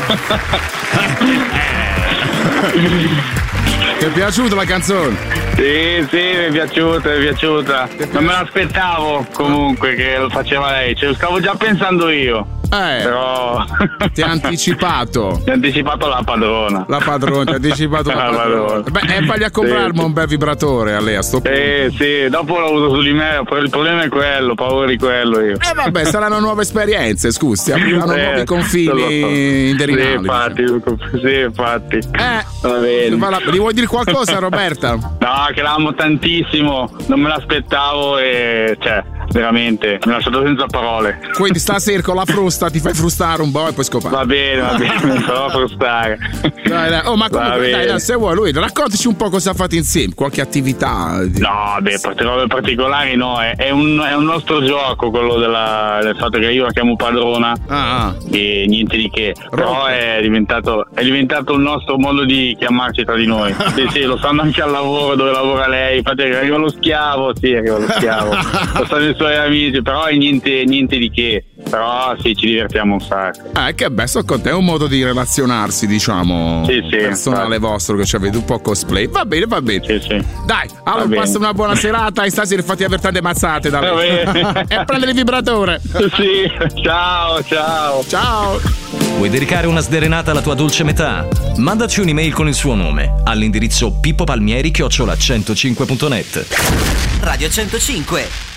Ti è piaciuta la canzone? Sì, mi è piaciuta. Non me l'aspettavo comunque che lo faceva lei, ce lo stavo già pensando io. Però ti ha anticipato. Ti ha anticipato la padrona. Ti ha anticipato la padrona. Beh, fagli a comprarmi un bel vibratore a lei a sto punto. Sì, dopo l'ho avuto su di me, il problema è quello, paura di quello io. Vabbè, saranno nuove esperienze, scusi, apriranno nuovi confini inderinali. Sì, infatti. Va bene. Gli vuoi dire qualcosa, Roberta? No, che l'amo tantissimo, non me l'aspettavo e veramente mi ha lasciato senza parole. Quindi stasera con la frusta ti fai frustare un po' e poi scopare. Va bene, non farò frustare. Dai. Oh, ma comunque dai, se vuoi lui raccontaci un po' cosa fate insieme, qualche attività. No, particolari no, è un nostro gioco quello del fatto che io la chiamo padrona e niente di che. Però è diventato un nostro modo di chiamarci tra di noi. Sì, lo sanno anche al lavoro dove lavora lei, infatti arriva lo schiavo, lo sanno i suoi amici, però è niente di che. Però sì, ci divertiamo un sacco. Che bello, sto con te, è un modo di relazionarsi, diciamo, personale vostro, che ci avete un po' cosplay. Va bene. Sì. Dai, allora passa una buona serata e stasera fatti avere tante mazzate da lei. E prendere il vibratore. Sì, ciao. Vuoi dedicare una sderenata alla tua dolce metà? Mandaci un'email con il suo nome all'indirizzo pippopalmieri@105.net. Radio 105.